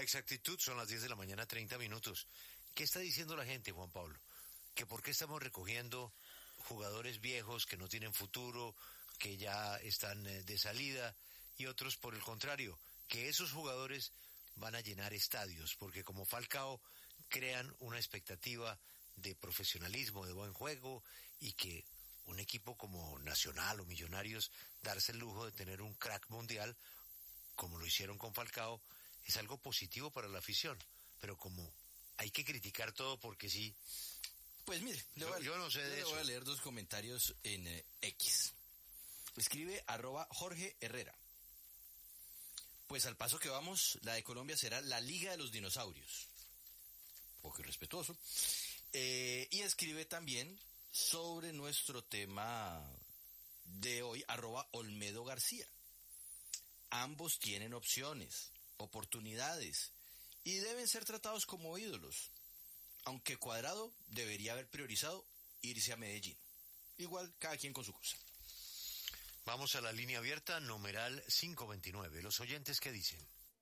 exactitud son las 10 de la mañana, 30 minutos. ¿Qué está diciendo la gente, Juan Pablo? ¿Que por qué estamos recogiendo jugadores viejos que no tienen futuro, que ya están de salida, y otros, por el contrario, que esos jugadores van a llenar estadios, porque como Falcao crean una expectativa de profesionalismo, de buen juego, y que un equipo como Nacional o Millonarios darse el lujo de tener un crack mundial, como lo hicieron con Falcao, es algo positivo para la afición, pero como hay que criticar todo porque sí. Pues mire, yo no sé de eso. Voy a leer dos comentarios en X. Escribe @Jorge Herrera. Pues al paso que vamos, la de Colombia será la Liga de los Dinosaurios. Poco irrespetuoso. Y escribe también sobre nuestro tema de hoy, @Olmedo García. Ambos tienen opciones, oportunidades, y deben ser tratados como ídolos. Aunque Cuadrado debería haber priorizado irse a Medellín. Igual, cada quien con su cosa. Vamos a la línea abierta, numeral 529. Los oyentes, ¿qué dicen?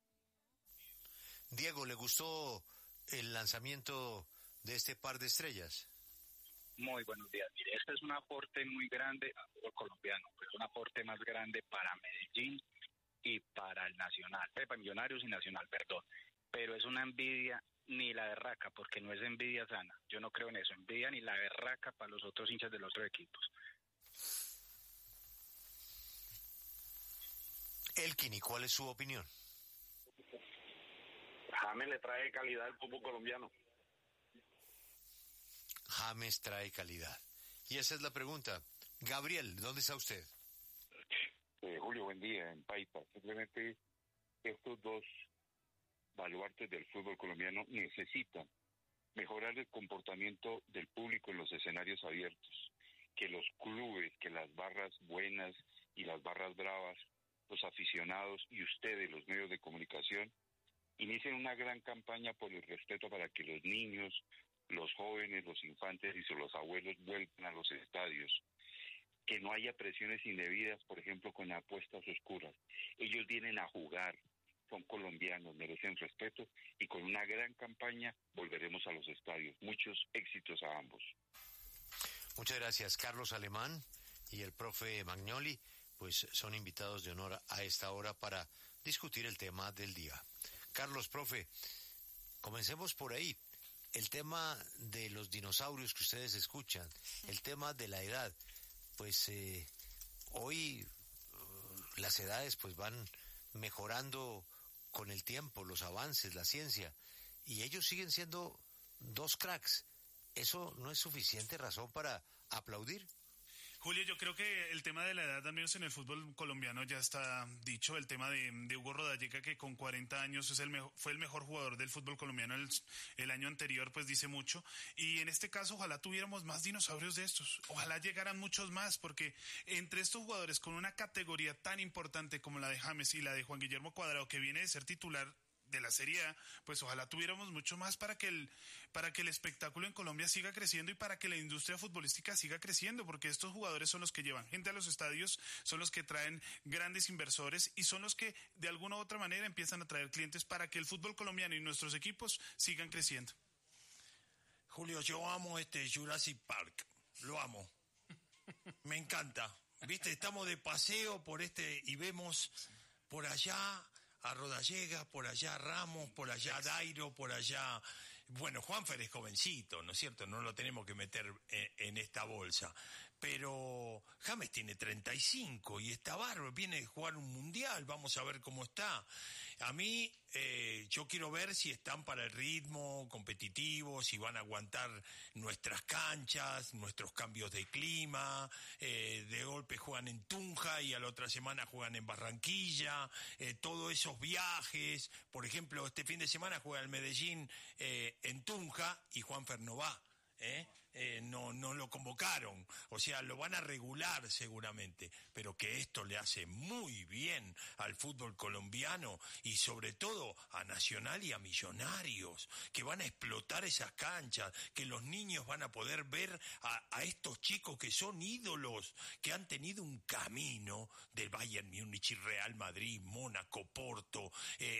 Diego, ¿le gustó el lanzamiento de este par de estrellas? Muy buenos días. Mire, este es un aporte muy grande al fútbol colombiano, pero un aporte más grande para Medellín y para el Nacional, para Millonarios y Nacional, perdón. Pero es una envidia ni la berraca, porque no es envidia sana. Yo no creo en eso, envidia ni la berraca para los otros hinchas de los otros equipos. Elkin, ¿y cuál es su opinión? James le trae calidad al fútbol colombiano. James trae calidad. Y esa es la pregunta. Gabriel, ¿dónde está usted? Julio, buen día, en Paipa. Simplemente estos dos baluartes del fútbol colombiano necesitan mejorar el comportamiento del público en los escenarios abiertos. Que los clubes, que las barras buenas y las barras bravas, los aficionados y ustedes, los medios de comunicación, inicien una gran campaña por el respeto para que los niños, los jóvenes, los infantes y los abuelos vuelvan a los estadios. Que no haya presiones indebidas, por ejemplo, con apuestas oscuras. Ellos vienen a jugar, son colombianos, merecen respeto, y con una gran campaña volveremos a los estadios. Muchos éxitos a ambos. Muchas gracias. Carlos Alemán y el profe Magnoli pues son invitados de honor a esta hora para discutir el tema del día. Carlos, profe, comencemos por ahí. El tema de los dinosaurios que ustedes escuchan, el tema de la edad, pues hoy las edades pues van mejorando con el tiempo, los avances, la ciencia, y ellos siguen siendo dos cracks. ¿Eso no es suficiente razón para aplaudir? Julio, yo creo que el tema de la edad, al menos en el fútbol colombiano, ya está dicho. El tema de Hugo Rodallega, que con 40 años fue el mejor jugador del fútbol colombiano el año anterior, pues dice mucho. Y en este caso, ojalá tuviéramos más dinosaurios de estos. Ojalá llegaran muchos más, porque entre estos jugadores con una categoría tan importante como la de James y la de Juan Guillermo Cuadrado, que viene de ser titular de la Serie A, pues ojalá tuviéramos mucho más para que el espectáculo en Colombia siga creciendo y para que la industria futbolística siga creciendo, porque estos jugadores son los que llevan gente a los estadios, son los que traen grandes inversores y son los que de alguna u otra manera empiezan a traer clientes para que el fútbol colombiano y nuestros equipos sigan creciendo. Julio, yo amo Jurassic Park, lo amo, me encanta, viste, estamos de paseo por y vemos por allá a Rodallega, por allá a Ramos, por allá a Dairo, por allá... Bueno, Juanfer es jovencito, ¿no es cierto? No lo tenemos que meter en esta bolsa. Pero James tiene 35 y está bárbaro, viene de jugar un mundial, vamos a ver cómo está. A mí, yo quiero ver si están para el ritmo competitivo, si van a aguantar nuestras canchas, nuestros cambios de clima, de golpe juegan en Tunja y a la otra semana juegan en Barranquilla, todos esos viajes. Por ejemplo, este fin de semana juega el Medellín en Tunja y Juanfer no va, no lo convocaron, o sea, lo van a regular seguramente, pero que esto le hace muy bien al fútbol colombiano y sobre todo a Nacional y a Millonarios, que van a explotar esas canchas, que los niños van a poder ver a estos chicos que son ídolos, que han tenido un camino del Bayern Múnich, Real Madrid, Mónaco, Porto,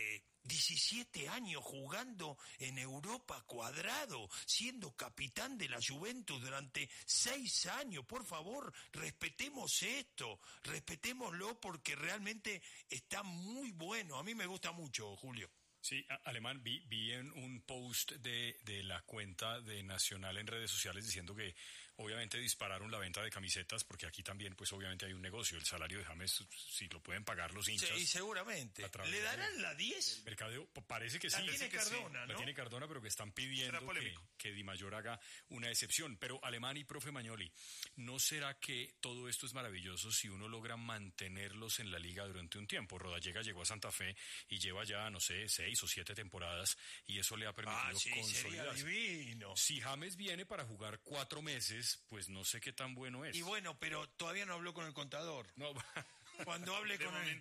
17 años jugando en Europa Cuadrado, siendo capitán de la Juventus durante 6 años. Por favor, respetemos esto, respetémoslo porque realmente está muy bueno. A mí me gusta mucho, Julio. Sí, Alemán, vi en un post de la cuenta de Nacional en redes sociales diciendo que obviamente dispararon la venta de camisetas porque aquí también pues obviamente hay un negocio, el salario de James, si lo pueden pagar los hinchas. Sí, seguramente. ¿Le darán la 10? Mercadeo, parece que sí. La tiene Cardona, ¿no? La tiene Cardona, pero que están pidiendo que Di Mayor haga una excepción. Pero Alemán y profe Magnoli, ¿no será que todo esto es maravilloso si uno logra mantenerlos en la liga durante un tiempo? Rodallega llegó a Santa Fe y lleva ya, no sé, 6 o 7 temporadas y eso le ha permitido consolidarse. Sería divino. Si James viene para jugar 4 meses, pues no sé qué tan bueno es. Y bueno, pero todavía no habló con el contador. No. Cuando hable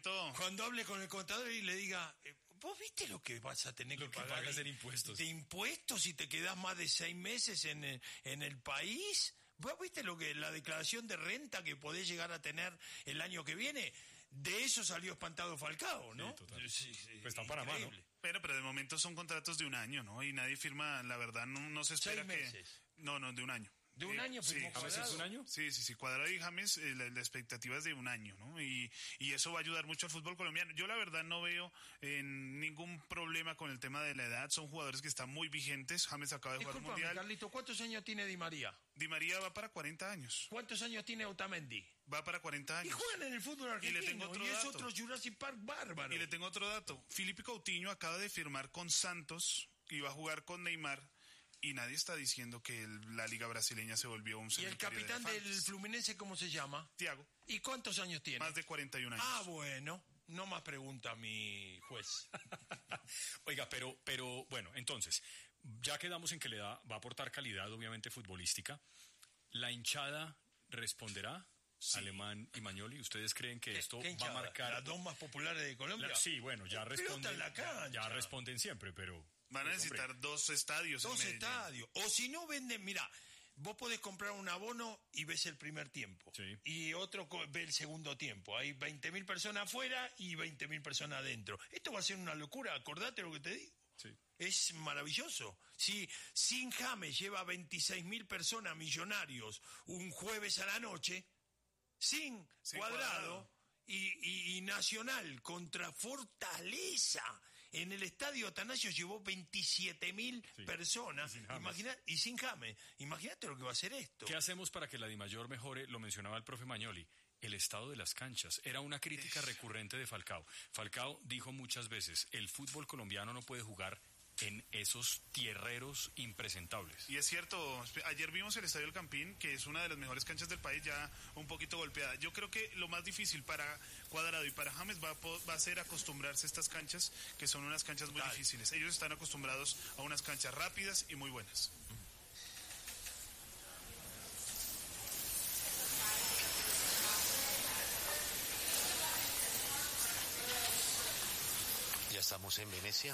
con el contador y le diga, ¿vos viste lo que vas a tener que pagar en impuestos? De impuestos si te quedás más de 6 meses en el país. ¿Vos viste la declaración de renta que podés llegar a tener el año que viene? De eso salió espantado Falcao, ¿no? Sí, total. Sí, pues está para mano. Pero de momento son contratos de un año, ¿no? Y nadie firma, la verdad, no se espera 6 meses. No, de un año. ¿De un año? Sí, ¿James es un año? Sí, Cuadrado y James, la expectativa es de un año, ¿no? Y eso va a ayudar mucho al fútbol colombiano. Yo la verdad no veo ningún problema con el tema de la edad. Son jugadores que están muy vigentes. James acaba de jugar un mundial. Carlito, ¿cuántos años tiene Di María? Di María va para 40 años. ¿Cuántos años tiene Otamendi? Va para 40 años. Y juegan en el fútbol argentino. Y le tengo otro es dato. otro Jurassic Park bárbaro. Y le tengo otro dato. Filipe Coutinho acaba de firmar con Santos y va a jugar con Neymar. Y nadie está diciendo que la liga brasileña se volvió un cementerio. ¿Y el capitán del Fluminense cómo se llama? Thiago. ¿Y cuántos años tiene? Más de 41 años. Ah, bueno. No más pregunta mi juez. Oiga, pero bueno, entonces, ya quedamos en que va a aportar calidad, obviamente, futbolística. ¿La hinchada responderá? Sí. Alemán y Magnoli, ¿ustedes creen que esto va a marcar? ¿Las dos más populares de Colombia? Sí, bueno, ya responden. Ya responden siempre, pero... Van a necesitar 2 estadios. 2 estadios. O si no venden, mira, vos podés comprar un abono y ves el primer tiempo. Sí. Y otro ve el segundo tiempo. Hay 20.000 personas afuera y 20.000 personas adentro. Esto va a ser una locura, acordate lo que te digo. Sí. Es maravilloso. Si sin James lleva 26.000 personas, Millonarios, un jueves a la noche, sin Cuadrado y Nacional contra Fortaleza. En el estadio Atanasio llevó 27.000 personas. Y sin James. Imagínate lo que va a ser esto. ¿Qué hacemos para que la Dimayor mejore? Lo mencionaba el profe Magnoli. El estado de las canchas. Era una crítica recurrente de Falcao. Falcao dijo muchas veces, el fútbol colombiano no puede jugar en esos tierreros impresentables. Y es cierto, ayer vimos el Estadio El Campín, que es una de las mejores canchas del país, ya un poquito golpeada. Yo creo que lo más difícil para Cuadrado y para James va a ser acostumbrarse a estas canchas, que son unas canchas muy difíciles. Ellos están acostumbrados a unas canchas rápidas y muy buenas. Ya estamos en Venecia.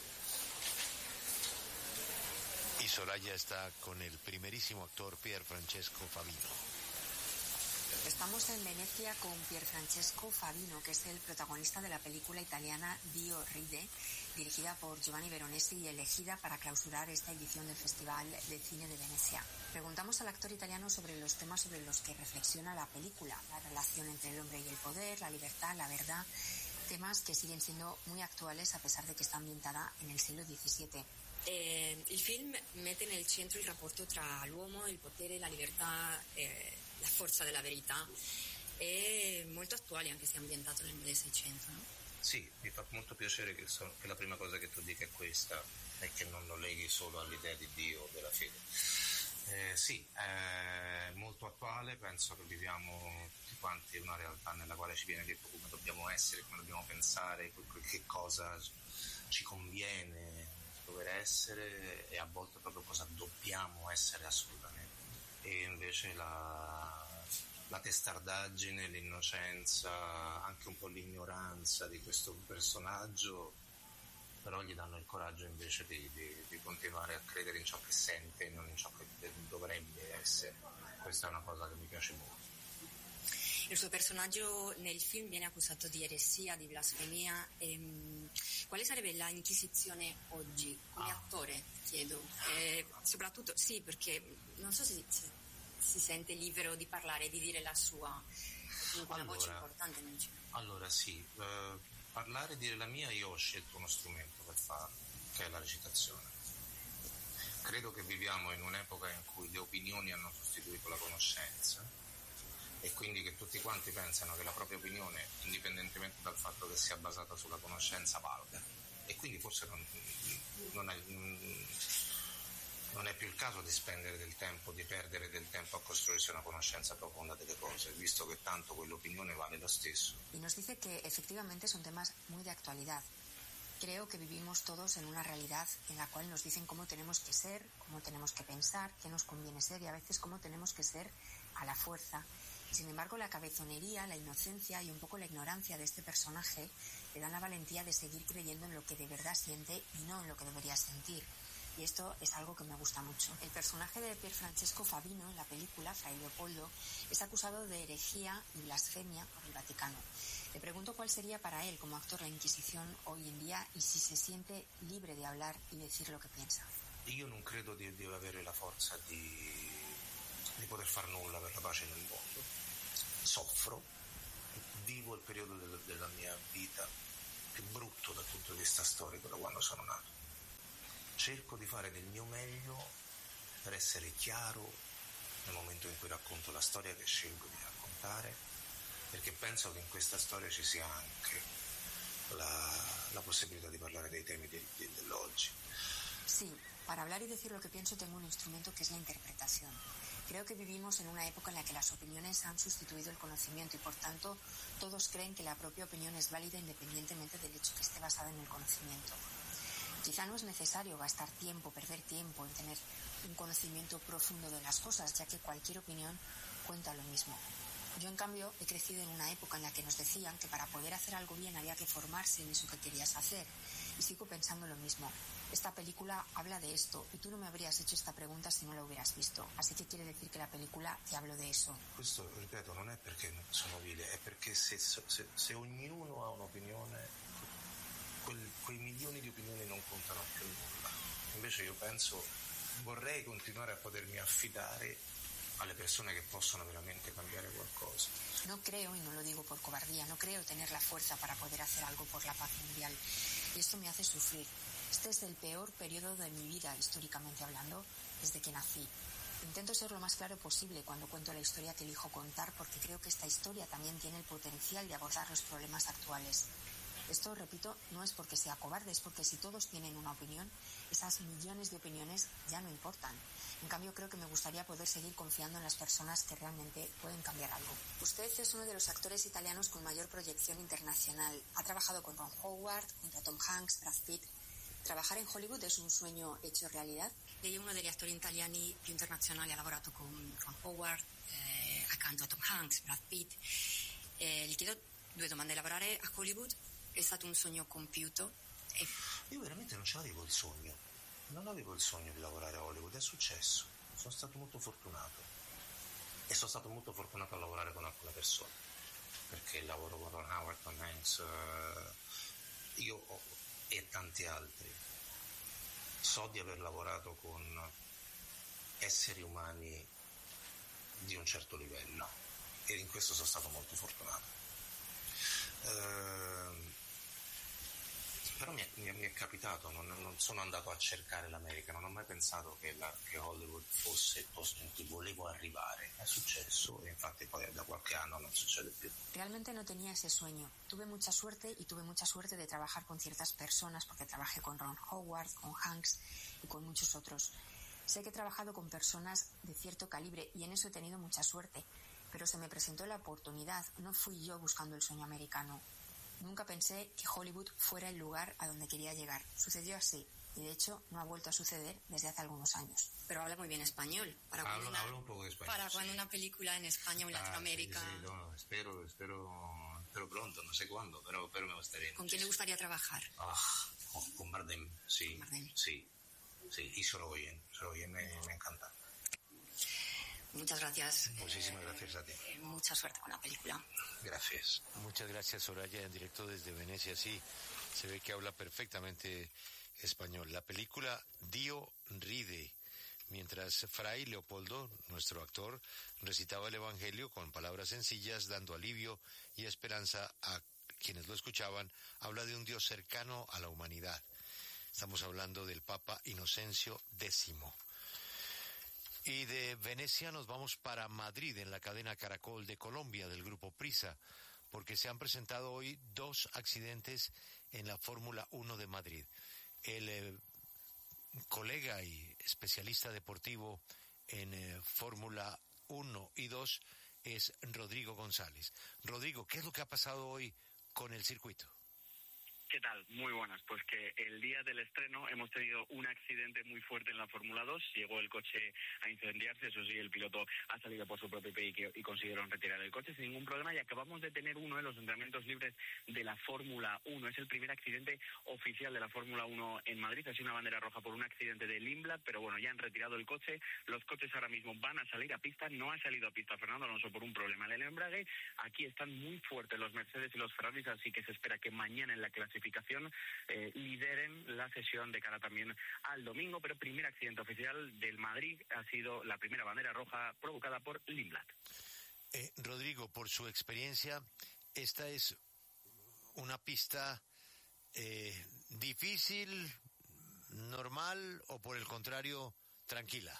Y Soraya está con el primerísimo actor Pierfrancesco Favino. Estamos en Venecia con Pierfrancesco Favino, que es el protagonista de la película italiana Dio Ride, dirigida por Giovanni Veronesi y elegida para clausurar esta edición del Festival de Cine de Venecia. Preguntamos al actor italiano sobre los temas sobre los que reflexiona la película, la relación entre el hombre y el poder, la libertad, la verdad, temas que siguen siendo muy actuales a pesar de que está ambientada en el siglo XVII. Il film mette nel centro il rapporto tra l'uomo, il potere, la libertà, la forza della verità. È molto attuale anche se è ambientato nel 1600, no? Sì, mi fa molto piacere che la prima cosa che tu dica è questa e che non lo leghi solo all'idea di Dio o della fede. Sì, è molto attuale, penso che viviamo tutti quanti una realtà nella quale ci viene detto come dobbiamo essere, come dobbiamo pensare, che cosa ci conviene dover essere e a volte proprio cosa dobbiamo essere assolutamente. e invece la testardaggine, l'innocenza, anche un po' l'ignoranza di questo personaggio, però gli danno il coraggio invece di continuare a credere in ciò che sente e non in ciò che dovrebbe essere. Questa è una cosa che mi piace molto. Il suo personaggio nel film viene accusato di eresia, di blasfemia. Quale sarebbe la Inquisizione oggi? Come attore, chiedo. Soprattutto, sì, perché non so se si sente libero di parlare, di dire la sua, con una voce importante nel cinema. Allora sì, parlare, dire la mia, io ho scelto uno strumento per farlo, che è la recitazione. Credo che viviamo in un'epoca in cui le opinioni hanno sostituito la conoscenza, e quindi che tutti quanti pensano che la propria opinione, indipendentemente dal fatto che sia basata sulla conoscenza, valga. E quindi forse non è più il caso di spendere del tempo, di perdere del tempo a costruirsi una conoscenza profonda delle cose, visto que tanto quell'opinione vale lo stesso. Y nos dice que efectivamente son temas muy de actualidad. Creo que vivimos todos en una realidad en la cual nos dicen cómo tenemos que ser, cómo tenemos que pensar, qué nos conviene ser y a veces cómo tenemos que ser a la fuerza. Sin embargo, la cabezonería, la inocencia y un poco la ignorancia de este personaje le dan la valentía de seguir creyendo en lo que de verdad siente y no en lo que debería sentir. Y esto es algo que me gusta mucho. El personaje de Pierfrancesco Favino en la película, Fray Leopoldo, es acusado de herejía y blasfemia por el Vaticano. Le pregunto cuál sería para él como actor la Inquisición hoy en día y si se siente libre de hablar y decir lo que piensa. Io non credo di avere la forza di poter far nulla per la pace nel mondo. Soffro, vivo il periodo della mia vita più brutto dal punto di vista storico da quando sono nato. Cerco di fare del mio meglio per essere chiaro nel momento in cui racconto la storia che scelgo di raccontare, perché penso che in questa storia ci sia anche la possibilità di parlare dei temi dell'oggi. Sí, para hablar y decir lo que pienso tengo un instrumento que es la interpretación. Creo que vivimos en una época en la que las opiniones han sustituido el conocimiento y por tanto todos creen que la propia opinión es válida independientemente del hecho que esté basada en el conocimiento. Quizá no es necesario gastar tiempo, perder tiempo en tener un conocimiento profundo de las cosas, ya que cualquier opinión cuenta lo mismo. Yo, en cambio, he crecido en una época en la que nos decían que para poder hacer algo bien había que formarse en eso que querías hacer. Y sigo pensando lo mismo. Esta película habla de esto y tú no me habrías hecho esta pregunta si no la hubieras visto. Así que quiere decir que la película te habló de eso. Questo, ripeto, non è perché sono vile, è perché se ognuno ha un'opinione, quei milioni di opinioni non contano più nulla. Invece io penso, vorrei continuare a potermi affidare alle persone che possono veramente cambiare qualcosa. No creo, y no lo digo por cobardía, no creo tener la fuerza para poder hacer algo por la paz mundial. Y esto me hace sufrir. Este es el peor periodo de mi vida, históricamente hablando, desde que nací. Intento ser lo más claro posible cuando cuento la historia que elijo contar, porque creo que esta historia también tiene el potencial de abordar los problemas actuales. Esto, repito, no es porque sea cobarde, es porque si todos tienen una opinión, esas millones de opiniones ya no importan. En cambio, creo que me gustaría poder seguir confiando en las personas que realmente pueden cambiar algo. Usted es uno de los actores italianos con mayor proyección internacional. Ha trabajado con Ron Howard, junto a Tom Hanks, Brad Pitt. ¿Trabajar in Hollywood è un sogno hecho realidad? Lei è uno degli attori italiani più internazionali, ha lavorato con Ron Howard, accanto a Tom Hanks, Brad Pitt. Gli chiedo due domande. Lavorare a Hollywood è stato un sogno compiuto? Io veramente non ce l'avevo il sogno. Non avevo il sogno di lavorare a Hollywood, è successo. Sono stato molto fortunato. E sono stato molto fortunato a lavorare con alcune persone. Perché lavoro con Ron Howard, con Hanks, e tanti altri. So di aver lavorato con esseri umani di un certo livello. E in questo sono stato molto fortunato. Però mi è capitato, non sono andato a cercare l'America, non ho mai pensato che Hollywood fosse il posto in cui volevo arrivare. È successo e infatti poi da qualche anno non succede più. Realmente no tenía ese sueño. Tuve mucha suerte y tuve mucha suerte de trabajar con ciertas personas porque trabajé con Ron Howard, con Hanks y con muchos otros. Sé que he trabajado con personas de cierto calibre y en eso he tenido mucha suerte, pero se me presentó la oportunidad, no fui yo buscando el sueño americano. Nunca pensé que Hollywood fuera el lugar a donde quería llegar. Sucedió así. y de hecho no ha vuelto a suceder desde hace algunos años. Pero habla muy bien español. Hablo un poco de español. Para cuando una película en España o en Latinoamérica. Sí, no, espero pronto, no sé cuándo, pero me gustaría. ¿Con quién le gustaría trabajar? Con Bardem, sí. Sí, y Sorogoyen me encanta. Muchas gracias. Muchísimas gracias a ti. Mucha suerte con la película. Gracias. Muchas gracias, Soraya, en directo desde Venecia. Sí, se ve que habla perfectamente español. La película Dio ride, mientras Fray Leopoldo, nuestro actor, recitaba el Evangelio con palabras sencillas, dando alivio y esperanza a quienes lo escuchaban, habla de un Dios cercano a la humanidad. Estamos hablando del Papa Inocencio X. Y de Venecia nos vamos para Madrid, en la cadena Caracol de Colombia del Grupo Prisa, porque se han presentado hoy 2 accidentes en la Fórmula 1 de Madrid. El colega y especialista deportivo en Fórmula 1 y 2 es Rodrigo González. Rodrigo, ¿qué es lo que ha pasado hoy con el circuito? ¿Qué tal? Muy buenas. Pues que el día del estreno hemos tenido un accidente muy fuerte en la Fórmula 2. Llegó el coche a incendiarse, eso sí, el piloto ha salido por su propio pie y consiguieron retirar el coche sin ningún problema. Y acabamos de tener uno de los entrenamientos libres de la Fórmula 1. Es el primer accidente oficial de la Fórmula 1 en Madrid. Ha sido una bandera roja por un accidente de Limblad, pero bueno, ya han retirado el coche. Los coches ahora mismo van a salir a pista. No ha salido a pista Fernando Alonso por un problema en el embrague. Aquí están muy fuertes los Mercedes y los Ferraris, así que se espera que mañana en la clasificación lideren la sesión de cara también al domingo, pero primer accidente oficial del Madrid ha sido la primera bandera roja provocada por Limblad. Rodrigo, por su experiencia, ¿esta es una pista difícil, normal o por el contrario tranquila?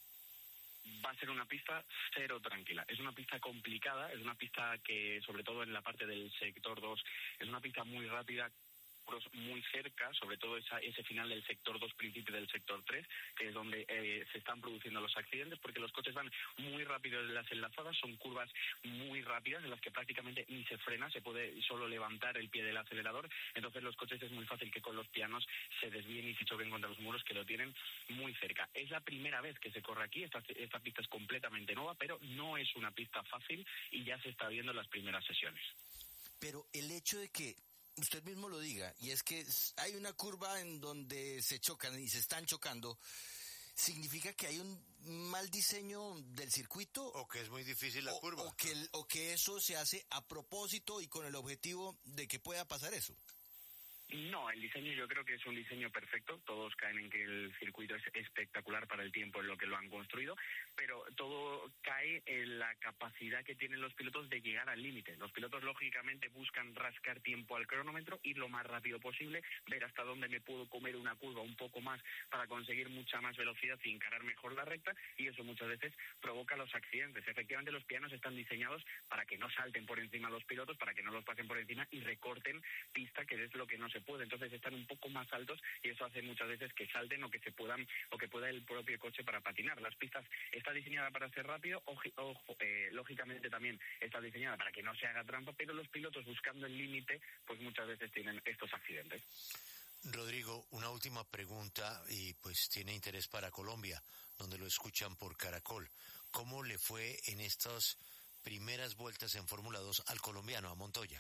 Va a ser una pista cero tranquila. Es una pista complicada, es una pista que, sobre todo en la parte del sector 2, es una pista muy rápida, muy cerca, sobre todo ese final del sector 2, principio del sector 3, que es donde se están produciendo los accidentes, porque los coches van muy rápido en las enlazadas, son curvas muy rápidas en las que prácticamente ni se frena, se puede solo levantar el pie del acelerador, entonces los coches es muy fácil que con los pianos se desvíen y se choquen contra los muros que lo tienen muy cerca. Es la primera vez que se corre aquí, esta pista es completamente nueva, pero no es una pista fácil y ya se está viendo en las primeras sesiones. Pero el hecho de que usted mismo lo diga, y es que hay una curva en donde se chocan y se están chocando, ¿significa que hay un mal diseño del circuito? ¿O que es muy difícil la curva? O que eso se hace a propósito y con el objetivo de que pueda pasar eso. No, el diseño yo creo que es un diseño perfecto. Todos caen en que el circuito es espectacular para el tiempo en lo que lo han construido, pero todo cae en la capacidad que tienen los pilotos de llegar al límite. Los pilotos lógicamente buscan rascar tiempo al cronómetro, ir lo más rápido posible, ver hasta dónde me puedo comer una curva un poco más para conseguir mucha más velocidad y encarar mejor la recta, y eso muchas veces provoca los accidentes. Efectivamente, los pianos están diseñados para que no salten por encima los pilotos, para que no los pasen por encima y recorten pista, que es lo que no se puede. Entonces están un poco más altos y eso hace muchas veces que salten o que pueda el propio coche para patinar. Las pistas está diseñada para ser rápido, lógicamente también está diseñada para que no se haga trampa, pero los pilotos buscando el límite pues muchas veces tienen estos accidentes. Rodrigo, una última pregunta y pues tiene interés para Colombia, donde lo escuchan por Caracol. ¿Cómo le fue en estas primeras vueltas en Fórmula 2 al colombiano, a Montoya?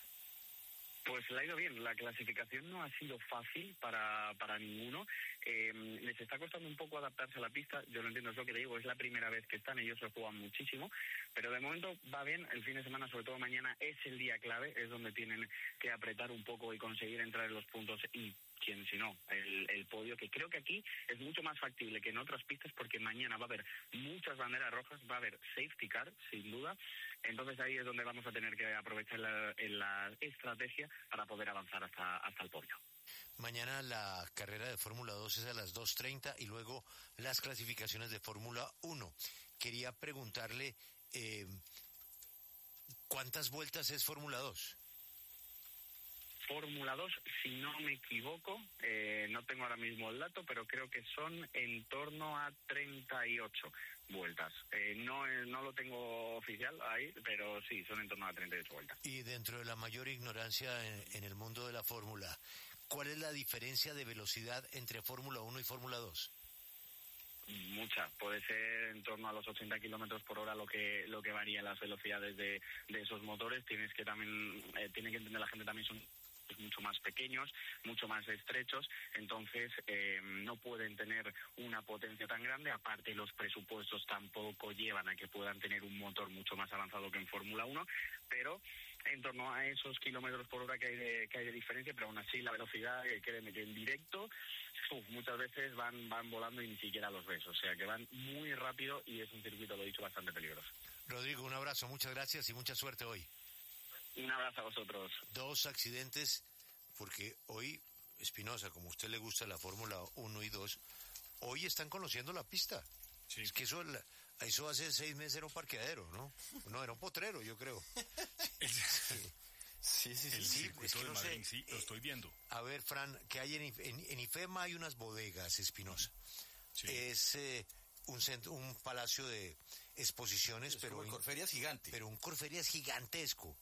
Pues le ha ido bien. La clasificación no ha sido fácil para ninguno. Les está costando un poco adaptarse a la pista. Yo lo entiendo, es lo que le digo, es la primera vez que están, ellos lo juegan muchísimo, pero de momento va bien. El fin de semana, sobre todo mañana, es el día clave, es donde tienen que apretar un poco y conseguir entrar en los puntos y quién si no, el podio, que creo que aquí es mucho más factible que en otras pistas, porque mañana va a haber muchas banderas rojas, va a haber safety car, sin duda. Entonces ahí es donde vamos a tener que aprovechar la estrategia para poder avanzar hasta el podio. Mañana la carrera de Fórmula 2 es a las 2:30 y luego las clasificaciones de Fórmula 1. Quería preguntarle, ¿cuántas vueltas es Fórmula 2? Fórmula 2, si no me equivoco, no tengo ahora mismo el dato, pero creo que son en torno a 38 vueltas. No lo tengo oficial ahí, pero sí, son en torno a 38 vueltas. Y dentro de la mayor ignorancia en el mundo de la fórmula, ¿cuál es la diferencia de velocidad entre Fórmula 1 y Fórmula 2? Mucha, puede ser en torno a los 80 kilómetros por hora lo que varía las velocidades de esos motores. Tiene que entender la gente también son mucho más pequeños, mucho más estrechos, entonces no pueden tener una potencia tan grande. Aparte, los presupuestos tampoco llevan a que puedan tener un motor mucho más avanzado que en Fórmula 1, pero en torno a esos kilómetros por hora que hay de diferencia, pero aún así la velocidad, créeme que en directo muchas veces van volando y ni siquiera los ves, o sea que van muy rápido y es un circuito, lo he dicho, bastante peligroso. Rodrigo, un abrazo, muchas gracias y mucha suerte hoy. Un abrazo a vosotros. 2 accidentes, porque hoy, Espinosa, como a usted le gusta la Fórmula 1 y 2, hoy están conociendo la pista. Sí. Es que eso hace 6 meses era un parqueadero, ¿no? No, era un potrero, yo creo. Sí. El circuito de Madrid, sí, lo estoy viendo. A ver, Fran, que hay en IFEMA hay unas bodegas, Espinosa. Sí. Es un palacio de exposiciones, pero un Corferias gigante. Pero un Corferias gigantesco.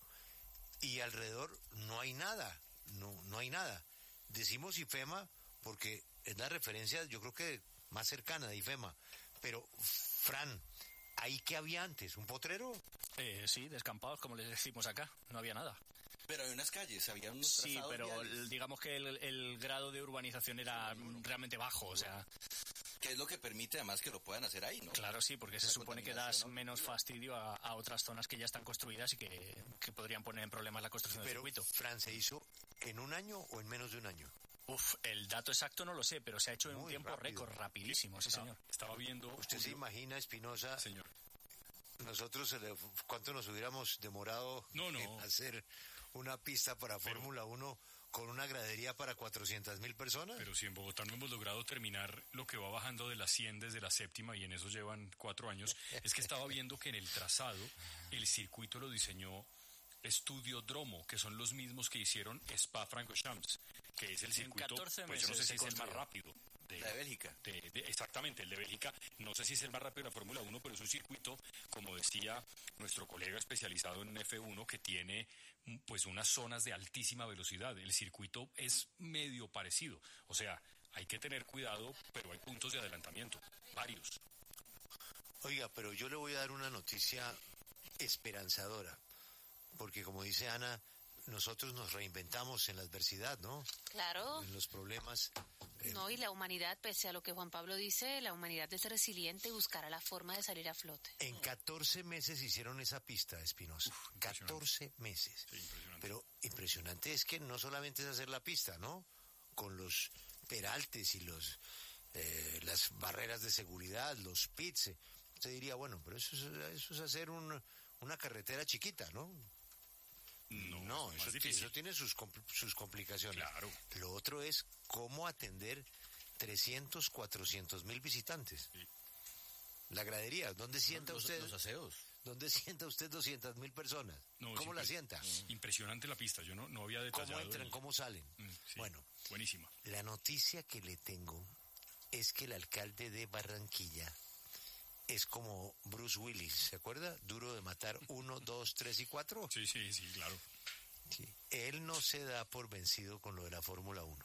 Y alrededor no hay nada, no hay nada. Decimos IFEMA porque es la referencia, yo creo que más cercana de IFEMA. Pero, Fran, ¿ahí qué había antes? ¿Un potrero? Sí, descampados, como les decimos acá, no había nada. Pero hay unas calles, había unos trazados. Sí, pero viales. Digamos que el grado de urbanización era realmente bajo, o sea... Que es lo que permite además que lo puedan hacer ahí, ¿no? Claro, sí, porque se supone que das menos fastidio a otras zonas que ya están construidas y que podrían poner en problemas la construcción del circuito. ¿Fran se hizo en un año o en menos de un año? El dato exacto no lo sé, pero se ha hecho en un tiempo récord, rapidísimo, sí, señor. Estaba viendo... ¿Usted se imagina, Espinosa? Señor. Nosotros, ¿cuánto nos hubiéramos demorado en hacer una pista para Fórmula 1 con una gradería para 400,000 personas? Pero si en Bogotá no hemos logrado terminar lo que va bajando de la 100 desde la séptima, y en eso llevan 4 años, es que estaba viendo que en el trazado el circuito lo diseñó Estudiodromo, que son los mismos que hicieron Spa-Francorchamps, que es el circuito, pues yo no sé si es el más rápido. La de Bélgica. Exactamente, el de Bélgica. No sé si es el más rápido de la Fórmula 1, pero es un circuito, como decía nuestro colega especializado en F1, que tiene pues unas zonas de altísima velocidad. El circuito es medio parecido. O sea, hay que tener cuidado, pero hay puntos de adelantamiento, varios. Oiga, pero yo le voy a dar una noticia esperanzadora, porque como dice Ana, nosotros nos reinventamos en la adversidad, ¿no? Claro. En los problemas. No, y la humanidad, pese a lo que Juan Pablo dice, la humanidad es resiliente y buscará la forma de salir a flote. En 14 meses hicieron esa pista, Espinosa. 14 meses. Sí, impresionante. Pero impresionante es que no solamente es hacer la pista, ¿no? Con los peraltes y las barreras de seguridad, los pits. Usted diría, bueno, pero eso es hacer una carretera chiquita, ¿no? No, eso tiene sus complicaciones. Claro. Lo otro es cómo atender 300, 400,000 visitantes. Sí. La gradería, ¿dónde sienta usted? Los aseos. ¿Dónde sienta usted 200,000 personas? No, ¿Cómo la sienta? Impresionante la pista, yo no había detallado. ¿Cómo entran? ¿Cómo salen? Sí, bueno, buenísima. La noticia que le tengo es que el alcalde de Barranquilla es como Bruce Willis, ¿se acuerda? Duro de matar 1, 2, 3 y 4. Sí, claro. Sí. Él no se da por vencido con lo de la Fórmula 1.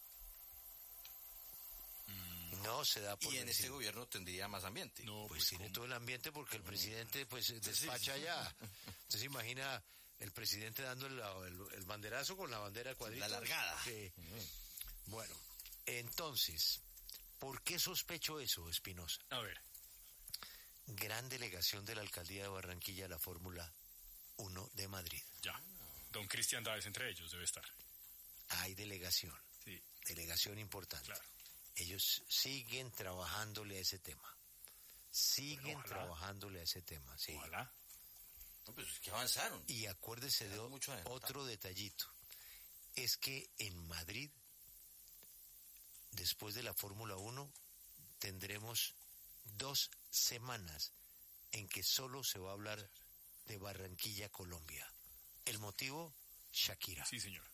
No se da por vencido. Y en este gobierno tendría más ambiente. No, pues tiene todo el ambiente porque el presidente pues despacha allá. Usted se imagina el presidente dando el banderazo con la bandera cuadrita. La largada. Sí. Bueno, entonces, ¿por qué sospecho eso, Espinosa? A ver. Gran delegación de la alcaldía de Barranquilla a la Fórmula 1 de Madrid. Ya. Don Cristian Dáez entre ellos debe estar. Hay delegación. Sí. Delegación importante. Claro. Ellos siguen trabajándole a ese tema. Trabajándole a ese tema, sí. Ojalá. No, pues es que avanzaron. Y acuérdese de otro detallito. Es que en Madrid, después de la Fórmula 1, tendremos 2 semanas en que solo se va a hablar de Barranquilla, Colombia. ¿El motivo? Shakira. Sí, señor.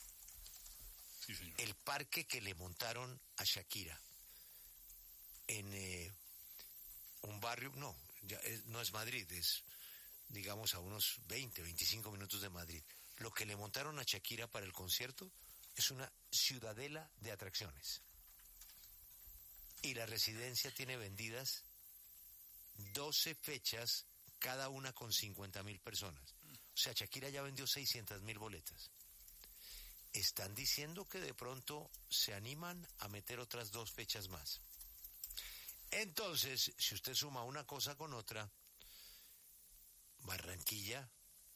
El parque que le montaron a Shakira en un barrio, no es Madrid, es digamos a unos 20, 25 minutos de Madrid. Lo que le montaron a Shakira para el concierto es una ciudadela de atracciones. Y la residencia tiene vendidas 12 fechas, cada una con 50.000 personas. O sea, Shakira ya vendió 600.000 boletas. Están diciendo que de pronto se animan a meter otras 2 fechas más. Entonces, si usted suma una cosa con otra, Barranquilla,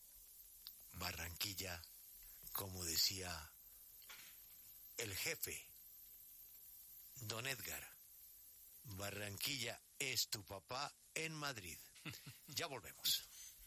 como decía el jefe, don Edgar, Barranquilla es tu papá en Madrid. Ya volvemos.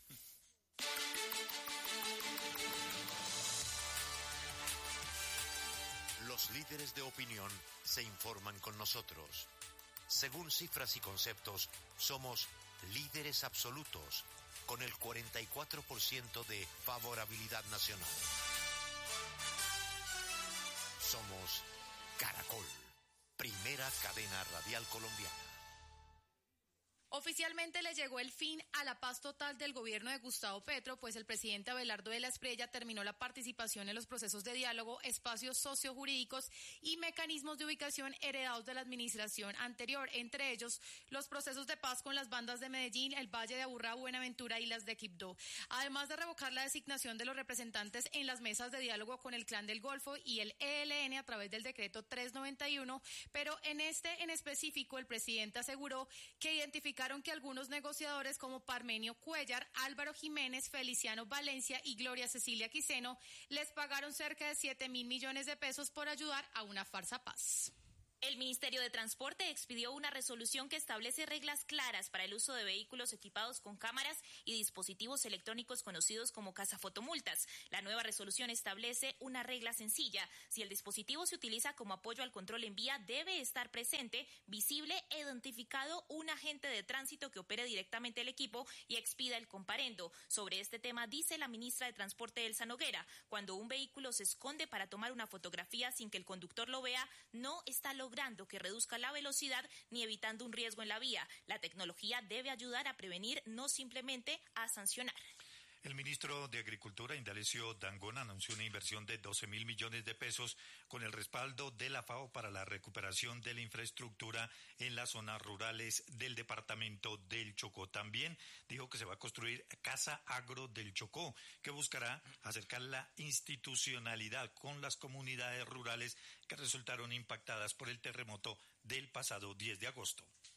Los líderes de opinión se informan con nosotros. Según cifras y conceptos, somos líderes absolutos, con el 44% de favorabilidad nacional. Somos Caracol, primera cadena radial colombiana. Oficialmente le llegó el fin a la paz total del gobierno de Gustavo Petro, pues el presidente Abelardo de la Espriella terminó la participación en los procesos de diálogo, espacios sociojurídicos y mecanismos de ubicación heredados de la administración anterior, entre ellos los procesos de paz con las bandas de Medellín, el Valle de Aburrá, Buenaventura y las de Quibdó, además de revocar la designación de los representantes en las mesas de diálogo con el Clan del Golfo y el ELN a través del decreto 391, pero en específico el presidente aseguró que identificaron que algunos negociadores como Parmenio Cuellar, Álvaro Jiménez, Feliciano Valencia y Gloria Cecilia Quiseno les pagaron cerca de 7.000 millones de pesos por ayudar a una farsa paz. El Ministerio de Transporte expidió una resolución que establece reglas claras para el uso de vehículos equipados con cámaras y dispositivos electrónicos conocidos como cazafotomultas. La nueva resolución establece una regla sencilla. Si el dispositivo se utiliza como apoyo al control en vía, debe estar presente, visible e identificado un agente de tránsito que opere directamente el equipo y expida el comparendo. Sobre este tema dice la ministra de Transporte, Elsa Noguera: cuando un vehículo se esconde para tomar una fotografía sin que el conductor lo vea, no está logrando que reduzca la velocidad ni evitando un riesgo en la vía. La tecnología debe ayudar a prevenir, no simplemente a sancionar. El ministro de Agricultura, Indalecio Dangond, anunció una inversión de 12.000 millones de pesos con el respaldo de la FAO para la recuperación de la infraestructura en las zonas rurales del departamento del Chocó. También dijo que se va a construir Casa Agro del Chocó, que buscará acercar la institucionalidad con las comunidades rurales que resultaron impactadas por el terremoto del pasado 10 de agosto.